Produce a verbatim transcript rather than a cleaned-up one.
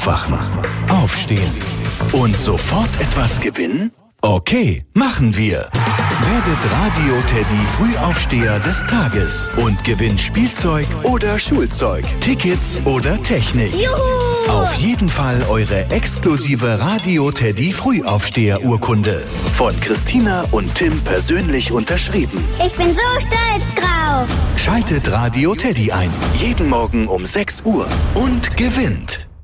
Aufwachen, aufstehen und sofort etwas gewinnen? Okay, machen wir. Werdet Radio Teddy Frühaufsteher des Tages und gewinnt Spielzeug oder Schulzeug, Tickets oder Technik. Juhu! Auf jeden Fall eure exklusive Radio Teddy Frühaufsteher Urkunde. Von Christina und Tim persönlich unterschrieben. Ich bin so stolz drauf. Schaltet Radio Teddy ein. Jeden Morgen um sechs Uhr und gewinnt.